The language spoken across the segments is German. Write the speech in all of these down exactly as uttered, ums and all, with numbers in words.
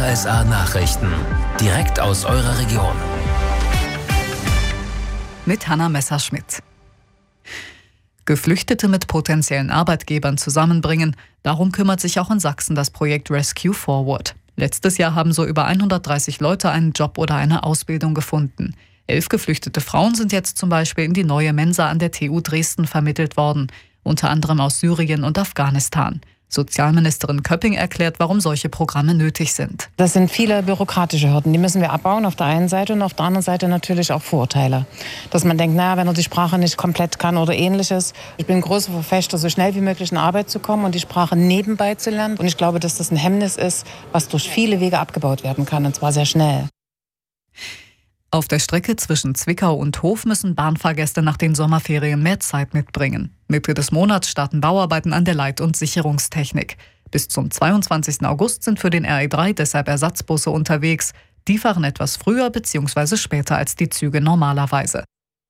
S A-Nachrichten. Direkt aus eurer Region. Mit Hanna Messerschmidt. Geflüchtete mit potenziellen Arbeitgebern zusammenbringen. Darum kümmert sich auch in Sachsen das Projekt Rescue Forward. Letztes Jahr haben so über hundertdreißig Leute einen Job oder eine Ausbildung gefunden. Elf geflüchtete Frauen sind jetzt zum Beispiel in die neue Mensa an der T U Dresden vermittelt worden. Unter anderem aus Syrien und Afghanistan. Sozialministerin Köpping erklärt, warum solche Programme nötig sind. Das sind viele bürokratische Hürden, die müssen wir abbauen auf der einen Seite und auf der anderen Seite natürlich auch Vorurteile. Dass man denkt, naja, wenn er die Sprache nicht komplett kann oder ähnliches. Ich bin großer Verfechter, so schnell wie möglich in Arbeit zu kommen und die Sprache nebenbei zu lernen. Und ich glaube, dass das ein Hemmnis ist, was durch viele Wege abgebaut werden kann, und zwar sehr schnell. Auf der Strecke zwischen Zwickau und Hof müssen Bahnfahrgäste nach den Sommerferien mehr Zeit mitbringen. Mitte des Monats starten Bauarbeiten an der Leit- und Sicherungstechnik. Bis zum zweiundzwanzigsten August sind für den R E drei deshalb Ersatzbusse unterwegs. Die fahren etwas früher bzw. später als die Züge normalerweise.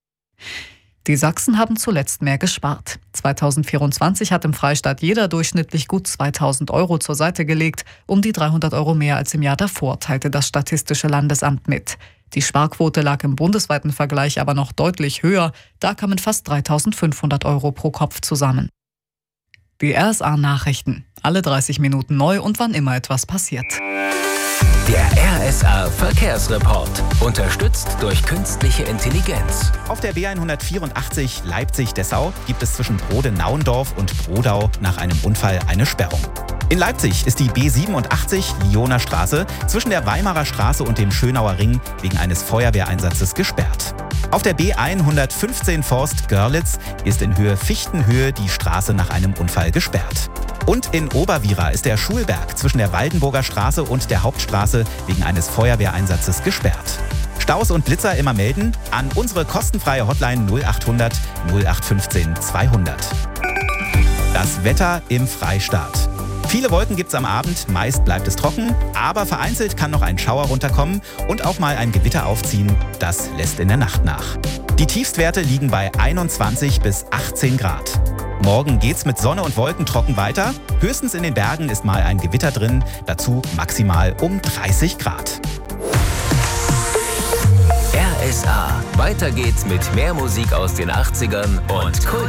Die Sachsen haben zuletzt mehr gespart. zweitausendvierundzwanzig hat im Freistaat jeder durchschnittlich gut zweitausend Euro zur Seite gelegt, um die dreihundert Euro mehr als im Jahr davor, teilte das Statistische Landesamt mit. Die Sparquote lag im bundesweiten Vergleich aber noch deutlich höher. Da kamen fast dreitausendfünfhundert Euro pro Kopf zusammen. Die R S A-Nachrichten. Alle dreißig Minuten neu und wann immer etwas passiert. Der R S A-Verkehrsreport. Unterstützt durch künstliche Intelligenz. Auf der B hundertvierundachtzig Leipzig-Dessau gibt es zwischen Brode-Nauendorf und Brodau nach einem Unfall eine Sperrung. In Leipzig ist die B siebenundachtzig Lioner Straße zwischen der Weimarer Straße und dem Schönauer Ring wegen eines Feuerwehreinsatzes gesperrt. Auf der B hundertfünfzehn Forst-Görlitz ist in Höhe Fichtenhöhe die Straße nach einem Unfall gesperrt. Und in Oberwiera ist der Schulberg zwischen der Waldenburger Straße und der Hauptstraße wegen eines Feuerwehreinsatzes gesperrt. Staus und Blitzer immer melden an unsere kostenfreie Hotline null achthundert null acht fünfzehn zweihundert. Das Wetter im Freistaat. Viele Wolken gibt's am Abend, meist bleibt es trocken, aber vereinzelt kann noch ein Schauer runterkommen und auch mal ein Gewitter aufziehen. Das lässt in der Nacht nach. Die Tiefstwerte liegen bei einundzwanzig bis achtzehn Grad. Morgen geht's mit Sonne und Wolken trocken weiter. Höchstens in den Bergen ist mal ein Gewitter drin, dazu maximal um dreißig Grad. R S A. Weiter geht's mit mehr Musik aus den achtzigern und Kult.